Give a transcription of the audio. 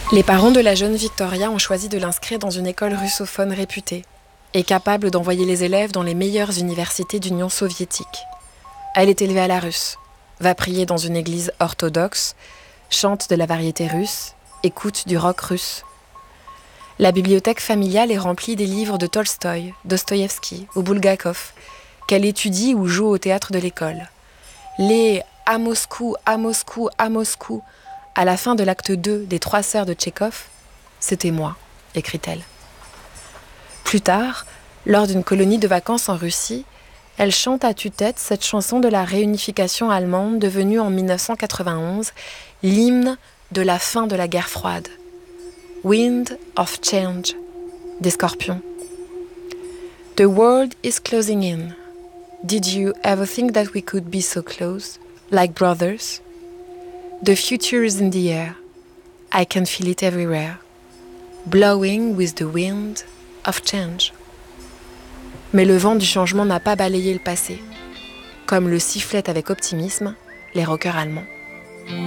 Les parents de la jeune Victoria ont choisi de l'inscrire dans une école russophone réputée et capable d'envoyer les élèves dans les meilleures universités d'Union soviétique. Elle est élevée à la russe, va prier dans une église orthodoxe, chante de la variété russe, écoute du rock russe. La bibliothèque familiale est remplie des livres de Tolstoï, Dostoïevski ou Bulgakov, qu'elle étudie ou joue au théâtre de l'école. Les « à Moscou, à Moscou, à Moscou » à la fin de l'acte 2 des Trois sœurs de Tchekhov, c'était moi, écrit-elle. Plus tard, lors d'une colonie de vacances en Russie, elle chante à tue-tête cette chanson de la réunification allemande devenue en 1991 l'hymne de la fin de la guerre froide. Wind of Change, des Scorpions. The world is closing in. Did you ever think that we could be so close, like brothers? The future is in the air. I can feel it everywhere. Blowing with the wind of change. Mais le vent du changement n'a pas balayé le passé. Comme le sifflaient avec optimisme les rockers allemands.